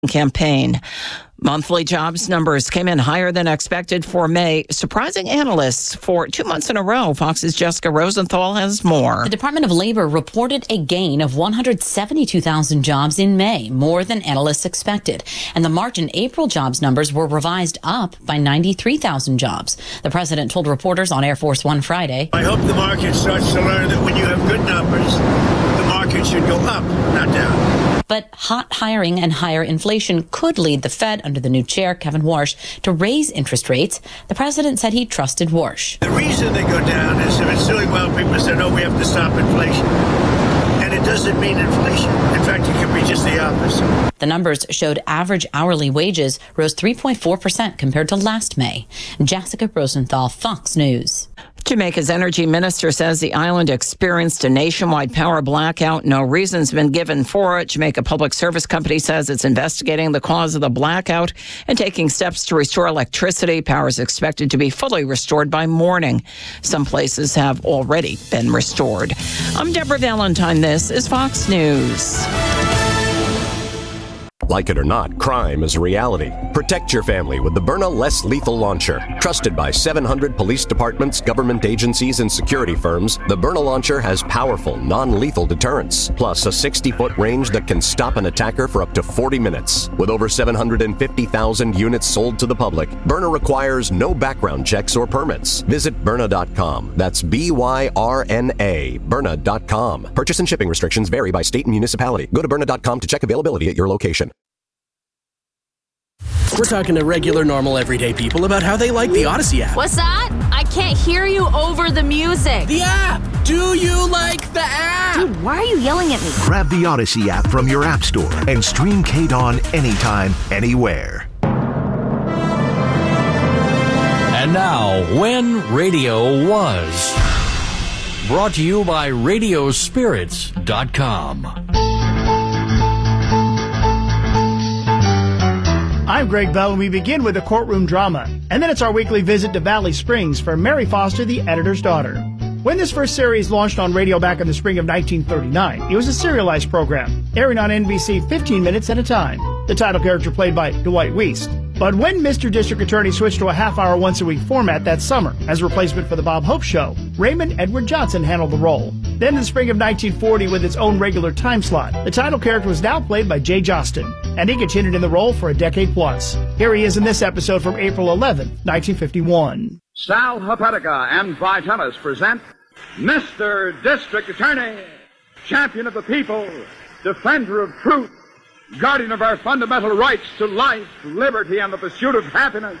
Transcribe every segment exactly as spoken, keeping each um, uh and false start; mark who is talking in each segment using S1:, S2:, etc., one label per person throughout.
S1: campaign. Monthly jobs numbers came in higher than expected for May, surprising analysts for two months in a row. Fox's Jessica Rosenthal has more.
S2: The Department of Labor reported a gain of one hundred seventy-two thousand jobs in May, more than analysts expected. And the March and April jobs numbers were revised up by ninety-three thousand jobs. The president told reporters on Air Force One Friday,
S3: I hope the market starts to learn that when you have good numbers, the market should go up, not down.
S2: But hot hiring and higher inflation could lead the Fed, under the new chair, Kevin Warsh, to raise interest rates. The president said he trusted Warsh.
S3: The reason they go down is if it's doing well, people say, no, we have to stop inflation. And it doesn't mean inflation. In fact, it can be just the opposite.
S2: The numbers showed average hourly wages rose three point four percent compared to last May. Jessica Rosenthal, Fox News.
S1: Jamaica's energy minister says the island experienced a nationwide power blackout. No reason's been given for it. Jamaica Public Service Company says it's investigating the cause of the blackout and taking steps to restore electricity. Power is expected to be fully restored by morning. Some places have already been restored. I'm Deborah Valentine. This is Fox News.
S4: Like it or not, crime is a reality. Protect your family with the Byrna Less Lethal Launcher. Trusted by seven hundred police departments, government agencies, and security firms, the Byrna Launcher has powerful, non-lethal deterrence, plus a sixty-foot range that can stop an attacker for up to forty minutes. With over seven hundred fifty thousand units sold to the public, Byrna requires no background checks or permits. Visit Byrna dot com. That's B Y R N A, Byrna dot com. Purchase and shipping restrictions vary by state and municipality. Go to Byrna dot com to check availability at your location.
S5: We're talking to regular, normal, everyday people about how they like the Odyssey app.
S6: What's that? I can't hear you over the music.
S5: The app! Do you like the app?
S6: Dude, why are you yelling at me?
S7: Grab the Odyssey app from your app store and stream K D O N anytime, anywhere.
S8: And now, When Radio Was. Brought to you by radio spirits dot com.
S9: I'm Greg Bell, and we begin with a courtroom drama. And then it's our weekly visit to Valley Springs for Mary Foster, the editor's daughter. When this first series launched on radio back in the spring of nineteen thirty-nine, it was a serialized program, airing on N B C fifteen minutes at a time. The title character played by Dwight Weiss. But when Mister District Attorney switched to a half-hour once-a-week format that summer as a replacement for the Bob Hope Show, Raymond Edward Johnson handled the role. Then in the spring of nineteen forty, with its own regular time slot, the title character was now played by Jay Jostin, and he continued in the role for a decade plus. Here he is in this episode from April eleventh, nineteen fifty-one.
S10: Sal Hepatica and Vitalis present Mister District Attorney, champion of the people, defender of truth, guardian of our fundamental rights to life, liberty, and the pursuit of happiness.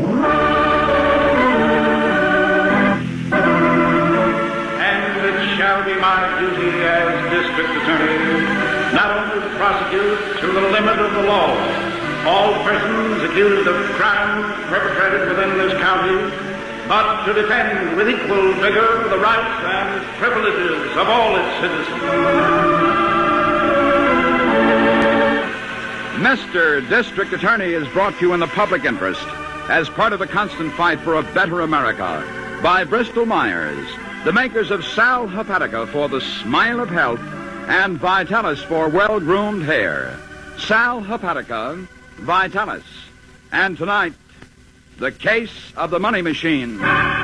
S10: And it shall be my duty as District Attorney not only to prosecute to the limit of the law all persons accused of crimes perpetrated within this county, but to defend with equal vigor the rights and privileges of all its citizens. Mister District Attorney is brought to you in the public interest as part of the constant fight for a better America by Bristol Myers, the makers of Sal Hepatica for the smile of health and Vitalis for well-groomed hair. Sal Hepatica, Vitalis. And tonight, the case of the money machine.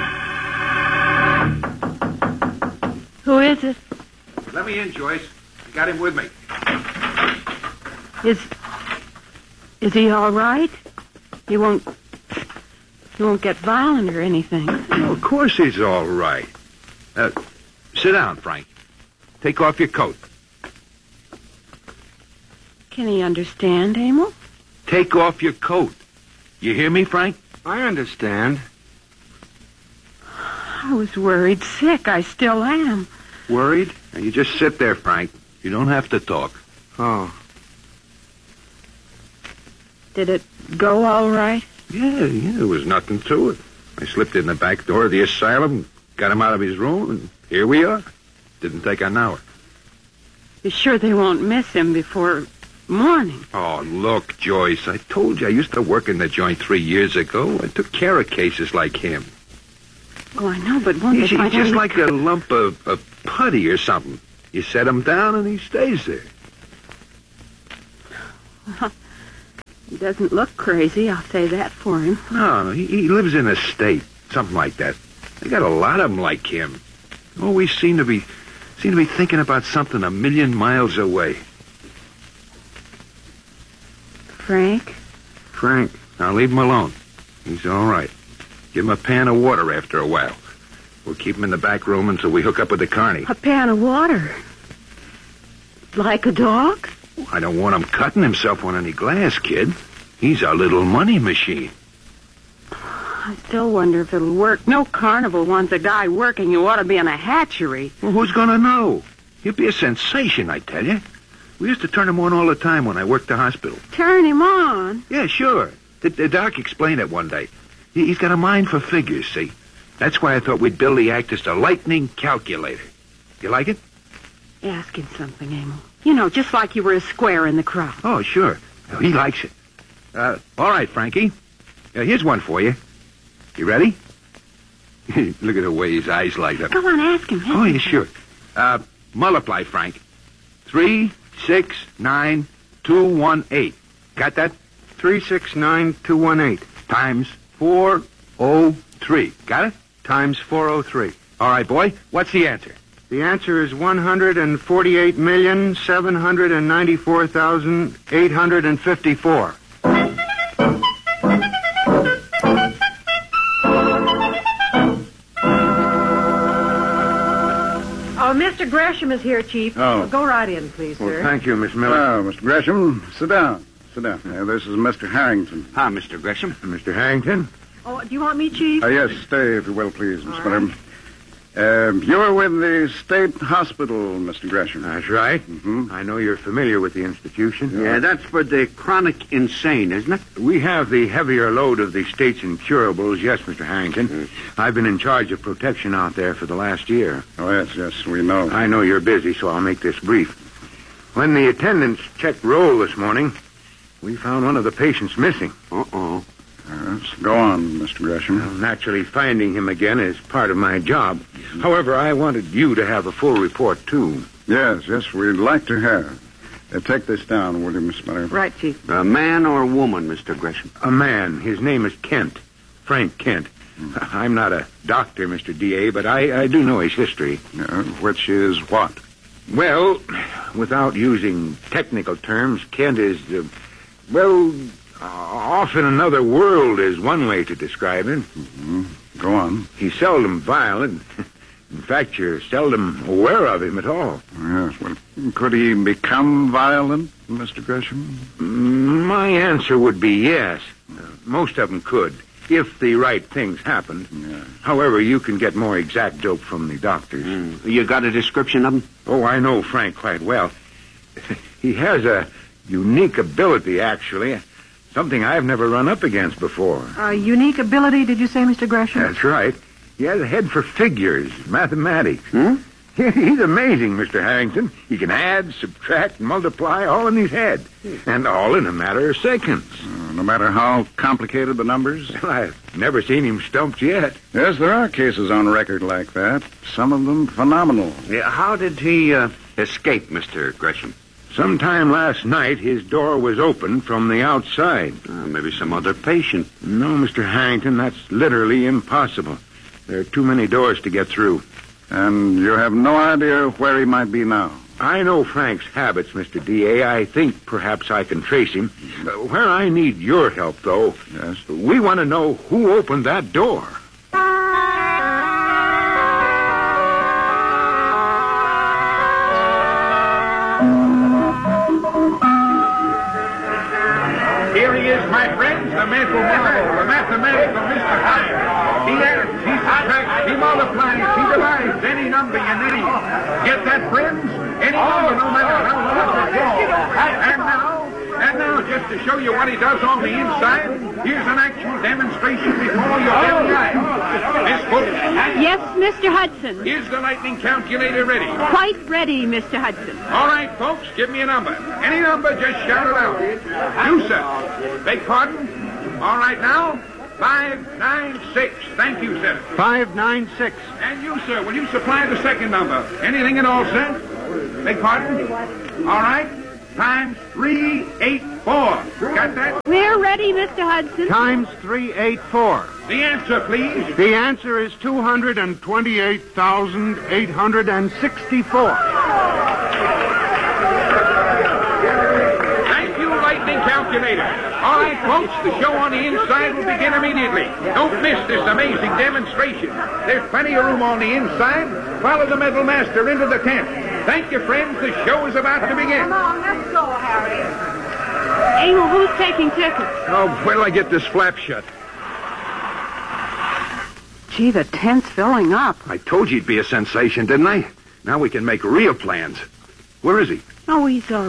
S11: Who is it?
S10: Let me in, Joyce. I got him with me.
S11: Is... Is he all right? He won't... He won't get violent or anything.
S12: Oh, of course he's all right. Uh, sit down, Frank. Take off your coat.
S11: Can he understand, Emil?
S12: Take off your coat. You hear me, Frank?
S10: I understand.
S11: I was worried sick. I still am.
S12: Worried? Now, you just sit there, Frank. You don't have to talk.
S10: Oh.
S11: Did it go all right?
S12: Yeah, yeah, there was nothing to it. I slipped in the back door of the asylum, got him out of his room, and here we are. Didn't take an hour.
S11: You sure they won't miss him before morning?
S12: Oh, look, Joyce, I told you I used to work in the joint three years ago. I took care of cases like him.
S11: Oh, I know, but won't
S12: He's,
S11: they find
S12: he's just
S11: out
S12: like a lump of, of putty or something. You set him down and he stays there.
S11: Well, He doesn't look crazy, I'll say that for him.
S12: No, he, he lives in a state, something like that. They got a lot of them like him. Always seem to be, seem to be thinking about something a million miles away.
S11: Frank?
S12: Frank, now leave him alone. He's all right. Give him a pan of water after a while. We'll keep him in the back room until we hook up with the carny.
S11: A pan of water? Like a dog?
S12: I don't want him cutting himself on any glass, kid. He's a little money machine.
S11: I still wonder if it'll work. No carnival wants a guy working who ought to be in a hatchery.
S12: Well, who's gonna know? He'd be a sensation, I tell you. We used to turn him on all the time when I worked the hospital.
S11: Turn him on?
S12: Yeah, sure. The, the doc explained it one day. He, he's got a mind for figures, see? That's why I thought we'd build the act as a lightning calculator. You like it?
S11: Ask him something, Emil. You know, just like you were a square in the crowd.
S12: Oh, sure. He likes it. Uh, all right, Frankie. Uh, here's one for you. You ready? Look at the way his eyes light up.
S11: Come on, ask him.
S12: Oh, yeah, sure. Uh, multiply, Frank. Three, six, nine, two, one, eight. Got that?
S13: Three, six, nine, two, one, eight.
S12: Times four, oh, three. Got it?
S13: Times four oh three.
S12: All right, boy. What's the answer?
S13: The answer is one hundred forty-eight million, seven hundred ninety-four thousand, eight hundred fifty-four.
S11: Oh, Mister Gresham is here, Chief.
S14: Oh.
S11: Go right in, please,
S14: Well,
S11: sir.
S12: Thank you, Miss Miller.
S14: Well, Mister Gresham, sit down. Sit down. Uh, this is Mister Harrington.
S12: Hi, Mister Gresham. Mister Harrington.
S11: Oh, do you want me, Chief?
S14: Uh, yes, stay, if you will, please, Miss Miller. Uh, you're with the state hospital, Mister Gresham.
S12: That's right.
S14: Mm-hmm.
S12: I know you're familiar with the institution.
S15: Yeah, that's for the chronic insane, isn't it?
S12: We have the heavier load of the state's incurables, yes, Mister Harrington. Mm. I've been in charge of protection out there for the last year.
S14: Oh, yes, yes, we know.
S12: I know you're busy, so I'll make this brief. When the attendants checked roll this morning, we found one of the patients missing.
S15: Uh-oh.
S14: Yes, go on, Mister Gresham.
S12: Well, naturally, finding him again is part of my job. Mm-hmm. However, I wanted you to have a full report, too.
S14: Yes, yes, we'd like to have. Uh, take this down, will you, Miss Miller?
S11: Right, Chief.
S15: A man or a woman, Mister Gresham?
S12: A man. His name is Kent. Frank Kent. Mm-hmm. I'm not a doctor, Mister D A, but I, I do know his history.
S14: Uh, which is what?
S12: Well, without using technical terms, Kent is, uh, well... Uh, off in another world is one way to describe it.
S14: Mm-hmm. Go on.
S12: He's seldom violent. In fact, you're seldom aware of him at all.
S14: Yes, well, could he become violent, Mister Gresham?
S12: My answer would be yes. Uh, most of them could, if the right things happened.
S14: Yeah.
S12: However, you can get more exact dope from the doctors.
S15: Mm. You got a description of him?
S12: Oh, I know Frank quite well. He has a unique ability, actually. Something I've never run up against before.
S11: Uh, unique ability, did you say, Mister Gresham?
S12: That's right. He has a head for figures, mathematics.
S15: Hmm?
S12: He's amazing, Mister Harrington. He can add, subtract, multiply, all in his head. And all in a matter of seconds.
S14: Uh, no matter how complicated the numbers?
S12: Well, I've never seen him stumped yet.
S14: Yes, there are cases on record like that. Some of them phenomenal.
S15: Yeah, how did he uh, escape, Mister Gresham?
S12: Sometime last night, his door was open from the outside.
S15: Uh, maybe some other patient.
S12: No, Mister Harrington, that's literally impossible. There are too many doors to get through.
S14: And you have no idea where he might be now?
S12: I know Frank's habits, Mister D A. I think perhaps I can trace him. Uh, where I need your help, though,
S14: yes,
S12: we want to know who opened that door.
S16: Here he is, my friends, the mental model, the mathematical Mister Hyde. He adds, he subtracts, he multiplies, he divides any number you name. Get that, friends? Any number, no matter how large it is. And now, and now, just to show you what he does on the inside, here's an actual demonstration before your very eyes. Miss Fuller.
S11: Yes, Mister Hudson.
S16: Is the lightning calculator ready?
S11: Quite ready, Mister Hudson.
S16: All right, folks, give me a number. Any number, just shout it out. You, sir. Beg pardon? All right, now, five nine six. Thank you, sir.
S13: Five nine six.
S16: And you, sir, will you supply the second number? Anything at all, sir? Beg pardon? All right. Times three eight four. Got that?
S11: Where ready, Mister Hudson?
S13: Times three eight four.
S16: The answer, please.
S13: The answer is two hundred twenty-eight thousand eight hundred sixty-four.
S16: Thank you, Lightning Calculator. All right, folks, the show on the inside will begin immediately. Don't miss this amazing demonstration. There's plenty of room on the inside. Follow the Metal Master into the tent. Thank you, friends. The show is about to begin.
S11: Come on, let's go, Harry. Abel, who's taking tickets?
S14: Oh, wait till I get this flap shut.
S11: Gee, the tent's filling up.
S14: I told you he'd be a sensation, didn't I? Now we can make real plans. Where is he?
S11: Oh, he's all